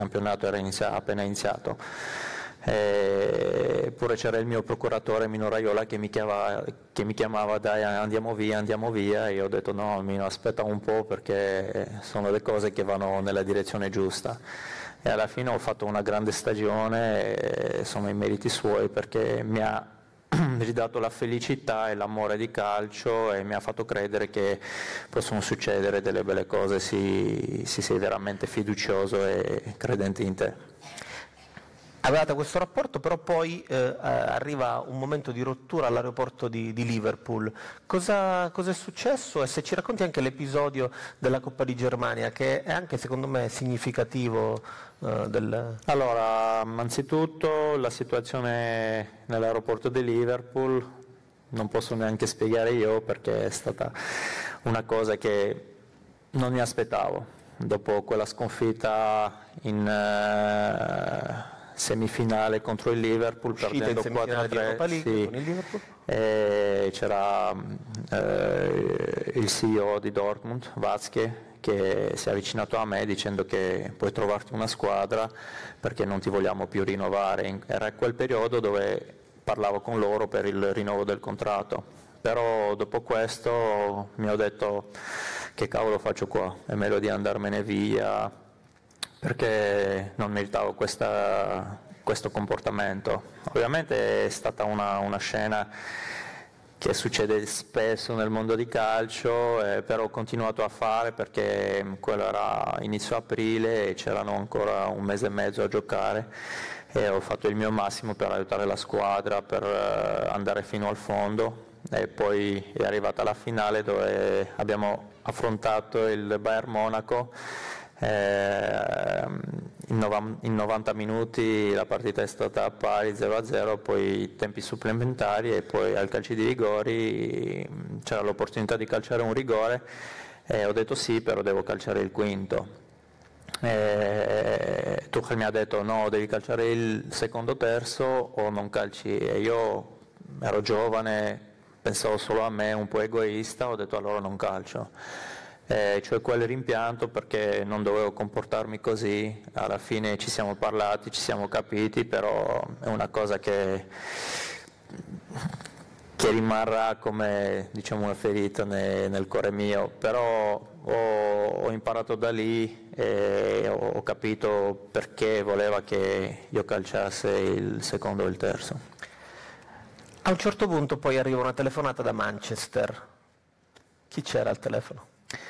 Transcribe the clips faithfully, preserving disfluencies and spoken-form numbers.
campionato era inizia- appena iniziato. Eppure c'era il mio procuratore Mino Raiola che mi chiamava, che mi chiamava dai andiamo via, andiamo via, e io ho detto no Mino, aspetta un po' perché sono le cose che vanno nella direzione giusta, e alla fine ho fatto una grande stagione e sono i meriti suoi perché mi ha ridato la felicità e l'amore di calcio e mi ha fatto credere che possono succedere delle belle cose se si sei veramente fiducioso e credente in te. Avevate questo rapporto, però poi eh, arriva un momento di rottura all'aeroporto di, di Liverpool. Cosa, cosa è successo? E se ci racconti anche l'episodio della Coppa di Germania, che è anche secondo me significativo eh, del... Allora, anzitutto la situazione nell'aeroporto di Liverpool non posso neanche spiegare io perché è stata una cosa che non mi aspettavo. Dopo quella sconfitta in... Uh, semifinale contro il Liverpool, perdendo quattro a tre, sì, con il Liverpool. E c'era eh, il C E O di Dortmund, Watzke, che si è avvicinato a me dicendo che puoi trovarti una squadra perché non ti vogliamo più rinnovare. Era quel periodo dove parlavo con loro per il rinnovo del contratto, però dopo questo mi ho detto che cavolo faccio qua, è meglio di andarmene via perché non meritavo questa, questo comportamento. Ovviamente è stata una, una scena che succede spesso nel mondo di calcio, eh, però ho continuato a fare perché quello era inizio aprile e c'erano ancora un mese e mezzo a giocare e ho fatto il mio massimo per aiutare la squadra, per eh, andare fino al fondo, e poi è arrivata la finale dove abbiamo affrontato il Bayern Monaco. Eh, in novanta minuti la partita è stata pari zero a zero, poi tempi supplementari e poi al calcio di rigori c'era l'opportunità di calciare un rigore e ho detto sì, però devo calciare il quinto. E Tuchel mi ha detto no, devi calciare il secondo terzo o non calci, e io ero giovane, pensavo solo a me, un po' egoista, ho detto allora non calcio. Eh, cioè quel rimpianto perché non dovevo comportarmi così, alla fine ci siamo parlati, ci siamo capiti, però è una cosa che, che rimarrà come diciamo una ferita ne, nel cuore mio, però ho, ho imparato da lì e ho, ho capito perché voleva che io calciasse il secondo e il terzo. A un certo punto poi arriva una telefonata da Manchester. Chi c'era al telefono?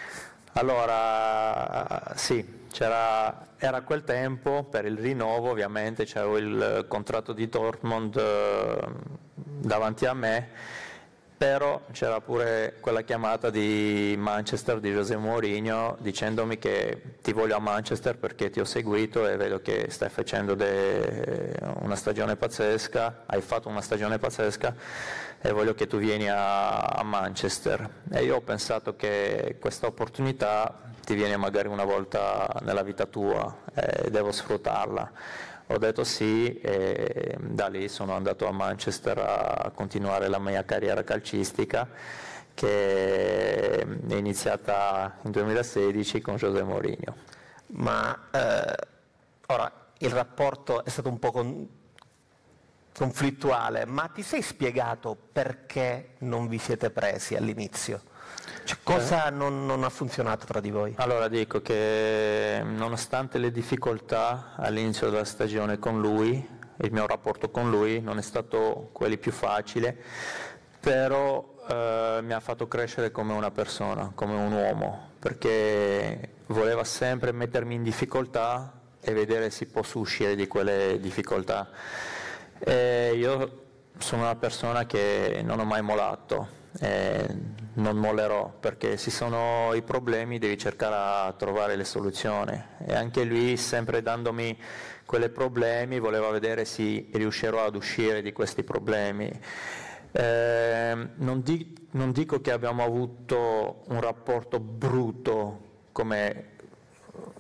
Allora, sì, c'era, era quel tempo per il rinnovo, ovviamente c'avevo il contratto di Dortmund eh, davanti a me, però c'era pure quella chiamata di Manchester di José Mourinho dicendomi che ti voglio a Manchester perché ti ho seguito e vedo che stai facendo de, una stagione pazzesca, hai fatto una stagione pazzesca e voglio che tu vieni a, a Manchester. E io ho pensato che questa opportunità ti viene magari una volta nella vita tua e devo sfruttarla. Ho detto sì e da lì sono andato a Manchester a continuare la mia carriera calcistica che è iniziata nel duemilasedici con José Mourinho. Ma eh, ora il rapporto è stato un po' con, conflittuale, ma ti sei spiegato perché non vi siete presi all'inizio? Cioè, cosa eh. non, non ha funzionato tra di voi? Allora dico che nonostante le difficoltà all'inizio della stagione con lui, il mio rapporto con lui non è stato quello più facile, però eh, mi ha fatto crescere come una persona, come un uomo, perché voleva sempre mettermi in difficoltà e vedere se posso uscire di quelle difficoltà. E io sono una persona che non ho mai mollato. Eh, non mollerò perché se sono i problemi devi cercare a trovare le soluzioni, e anche lui sempre dandomi quei problemi voleva vedere se riuscirò ad uscire di questi problemi. Eh, non, di, non dico che abbiamo avuto un rapporto brutto come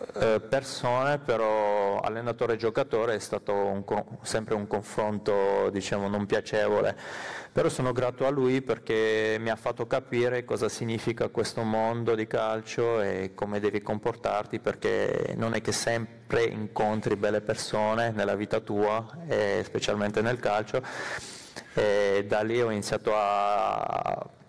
eh, persone, però allenatore e giocatore è stato un, sempre un confronto, diciamo, non piacevole, però sono grato a lui perché mi ha fatto capire cosa significa questo mondo di calcio e come devi comportarti, perché non è che sempre incontri belle persone nella vita tua, e specialmente nel calcio, e da lì ho iniziato a